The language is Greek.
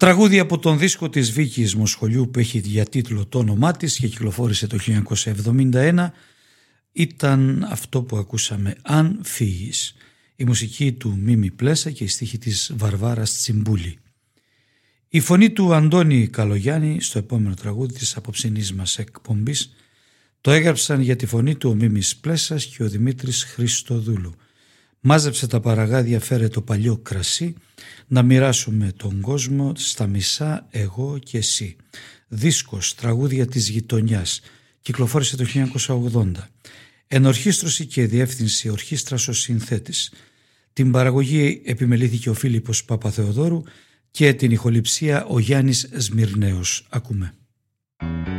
Τραγούδι από τον δίσκο της Βίκης Μοσχολιού που έχει για τίτλο το όνομά της και κυκλοφόρησε το 1971 ήταν αυτό που ακούσαμε, «Αν φύγεις». Η μουσική του Μίμη Πλέσα και η στίχη της Βαρβάρας Τσιμπούλη. Η φωνή του Αντώνη Καλογιάννη στο επόμενο τραγούδι της απόψινής μας εκπομπής το έγραψαν για τη φωνή του ο Μίμης Πλέσας και ο Δημήτρης Χριστοδούλου. Μάζεψε τα παραγάδια, φέρε το παλιό κρασί, να μοιράσουμε τον κόσμο στα μισά εγώ και εσύ. Δίσκος, τραγούδια της γειτονιάς, κυκλοφόρησε το 1980. Ενορχήστρωση και διεύθυνση ορχήστρας ο συνθέτης. Την παραγωγή επιμελήθηκε ο Φίλιππος Παπαθεοδόρου και την ηχοληψία ο Γιάννης Σμυρνέος. Ακούμε.